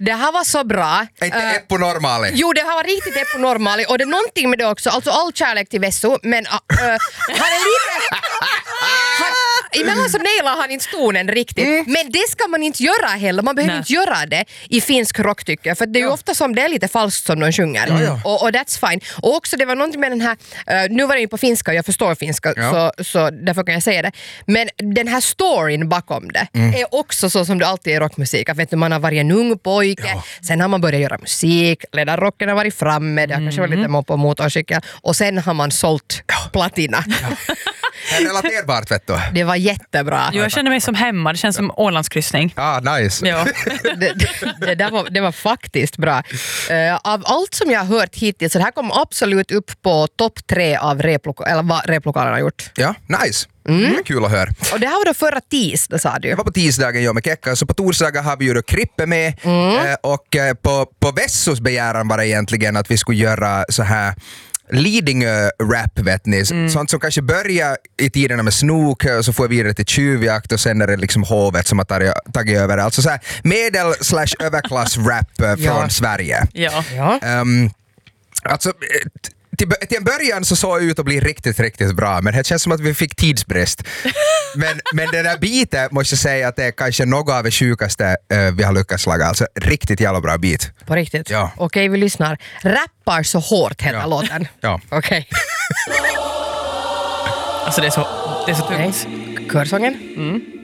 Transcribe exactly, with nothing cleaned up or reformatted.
Det här var så bra. Inte uh, Eppu Normaali. Jo, det här var riktigt Eppu Normaali och det är någonting med det också, alltså all kärlek till Vessu, men uh, uh, han är lite... han, emellan så nailar han inte tonen riktigt, mm. men det ska man inte göra heller, man behöver Nej. inte göra det i finsk rock tycker jag, för det är ju ja. ofta som det är lite falskt som de sjunger, ja, ja. Och, och that's fine. Och också det var någonting med den här, uh, nu var det ju på finska, jag förstår finska, ja. så, så därför kan jag säga det, men den här storyn bakom det mm. är också så som det alltid är i rockmusik, att vet du, man har varit en ung pojke, ja. sen har man börjat göra musik, ledarrocken har varit framme, det har mm. kanske varit lite mopp och motorcykel, och sen har man sålt ja. platina. Ja. Det är relaterbart, vet du. Det var jättebra. Jo, jag känner mig som hemma. Det känns som Ålandskryssning. Ah, nice. Ja. det, det, det, där var, det var faktiskt bra. Uh, av allt som jag har hört hittills, så det här kom absolut upp på topp tre av reploka- eller vad replokalen har gjort. Ja, nice. Mm. Det är kul att höra. Och det här var då förra tisdag, sa du. Det var på tisdagen, jag med Kekka. Så på torsdagen har vi ju då Krippe med. Mm. Eh, och eh, på, på Vessus begäran var det egentligen att vi skulle göra så här Lidingö-rap, vet ni. Mm. Sånt som kanske börjar i tiderna med Snook och så får vi vidare till tjuvjakt och sen är det liksom hovet som har tagit, tagit över. Alltså så här medel slash överklass-rap från ja. Sverige. Ja. Ja. Um, alltså... Till, till en början så såg det ut att bli riktigt, riktigt bra, men det känns som att vi fick tidsbrist. men, men det där bitet måste jag säga att det är kanske något av det sjukaste uh, vi har lyckats laga. Alltså riktigt jävla bra bit. På riktigt? Ja. Okej, vi lyssnar. Rappar så hårt heter ja. låten. Ja. Okej. Alltså det är så, det är så tungt. Okay. Körsången? Mm.